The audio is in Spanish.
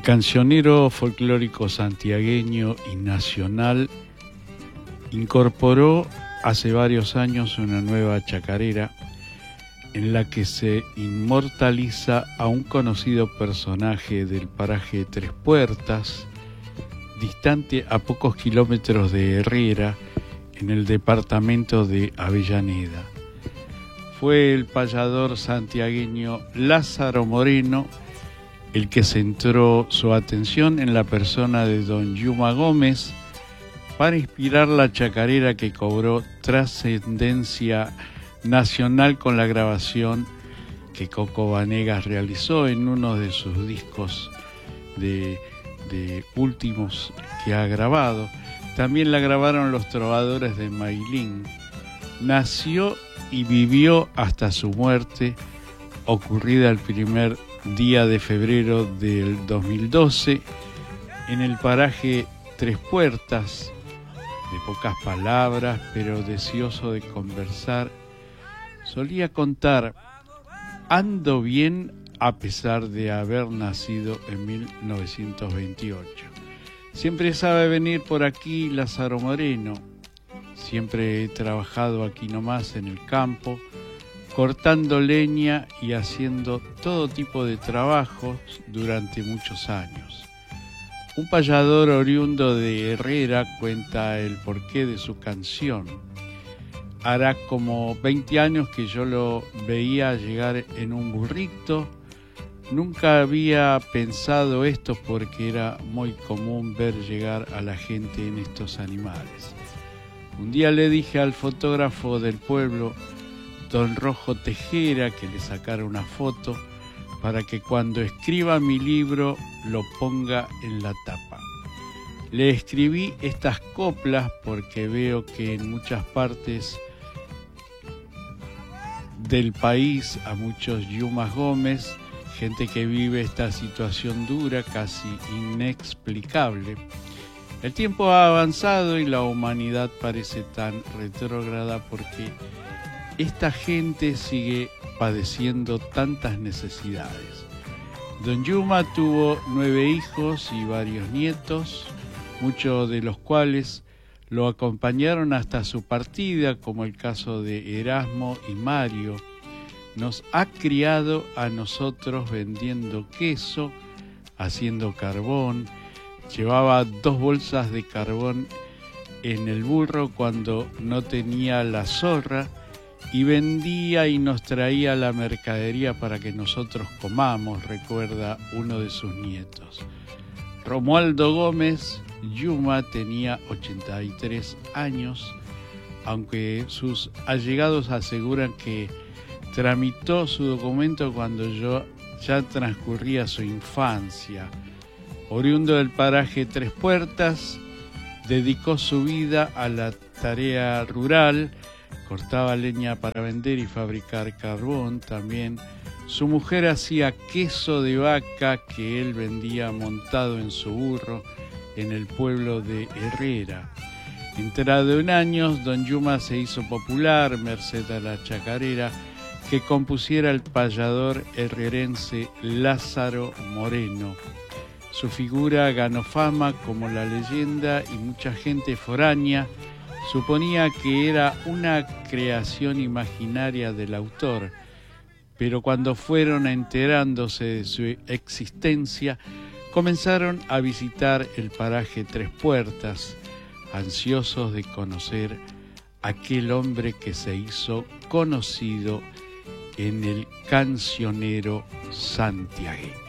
El cancionero folclórico santiagueño y nacional incorporó hace varios años una nueva chacarera en la que se inmortaliza a un conocido personaje del paraje Tres Puertas, distante a pocos kilómetros de Herrera, en el departamento de Avellaneda. Fue el payador santiagueño Lázaro Moreno el que centró su atención en la persona de don Yuma Gómez para inspirar la chacarera que cobró trascendencia nacional con la grabación que Coco Vanegas realizó en uno de sus discos de últimos que ha grabado. También la grabaron los trovadores de Mailín. Nació y vivió hasta su muerte, ocurrida el primer día de febrero del 2012, en el paraje Tres Puertas, de pocas palabras, pero deseoso de conversar. Solía contar: ando bien a pesar de haber nacido en 1928. Siempre sabe venir por aquí Lázaro Moreno. Siempre he trabajado aquí nomás en el campo, cortando leña y haciendo todo tipo de trabajos durante muchos años. Un payador oriundo de Herrera cuenta el porqué de su canción. Hará como 20 años que yo lo veía llegar en un burrito. Nunca había pensado esto porque era muy común ver llegar a la gente en estos animales. Un día le dije al fotógrafo del pueblo, don Rojo Tejera, que le sacara una foto para que cuando escriba mi libro lo ponga en la tapa. Le escribí estas coplas porque veo que en muchas partes del país a muchos Yumas Gómez, gente que vive esta situación dura, casi inexplicable. El tiempo ha avanzado y la humanidad parece tan retrógrada porque esta gente sigue padeciendo tantas necesidades. Don Yuma tuvo 9 hijos y varios nietos, muchos de los cuales lo acompañaron hasta su partida, como el caso de Erasmo y Mario. Nos ha criado a nosotros vendiendo queso, haciendo carbón. Llevaba 2 bolsas de carbón en el burro cuando no tenía la zorra y vendía y nos traía la mercadería para que nosotros comamos, recuerda uno de sus nietos. Romualdo Gómez Yuma tenía 83 años, aunque sus allegados aseguran que tramitó su documento cuando ya transcurría su infancia. Oriundo del paraje Tres Puertas, dedicó su vida a la tarea rural, cortaba leña para vender y fabricar carbón. También su mujer hacía queso de vaca que él vendía montado en su burro en el pueblo de Herrera. Entrado en años, don Yuma se hizo popular merced a la chacarera que compusiera el payador herrerense Lázaro Moreno. Su figura ganó fama como la leyenda y mucha gente foránea suponía que era una creación imaginaria del autor, pero cuando fueron enterándose de su existencia, comenzaron a visitar el paraje Tres Puertas, ansiosos de conocer aquel hombre que se hizo conocido en el cancionero santiagueño.